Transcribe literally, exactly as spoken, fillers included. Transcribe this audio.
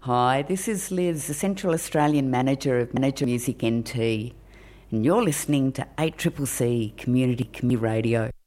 Hi, this is Liz, the Central Australian Manager of Manager Music N T, and you're listening to eight C C C Community Community Radio.